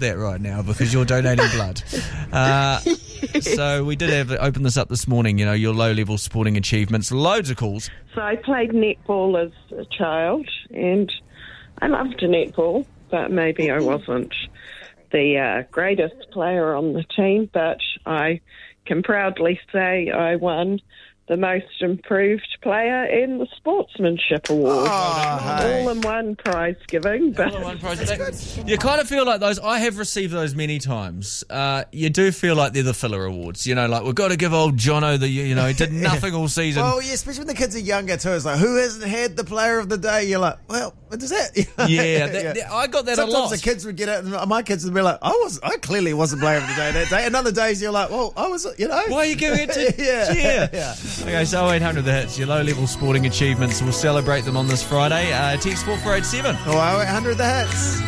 that right now because you're donating blood. So we did open this up this morning, your low-level sporting achievements. Loads of calls. So I played netball as a child, and I loved netball, but maybe I wasn't the greatest player on the team, but I can proudly say I won the most improved player in the Sportsmanship Award. All in one prize giving. But you kind of feel like those. I have received those many times. You do feel like they're the filler awards. Like we've got to give old Jono he did nothing all season. Well, yeah, especially when the kids are younger too. It's like, who hasn't had the player of the day? You're like, well, what is that? I got that Sometimes a lot. the kids would get it, and my kids would be like, I clearly wasn't player of the day that day. And other days you're like, well, I was, Why are you giving it to? yeah. Okay, so 0800 The Hits, your low-level sporting achievements. We'll celebrate them on this Friday. Text 4487. Oh, 0800 The Hits.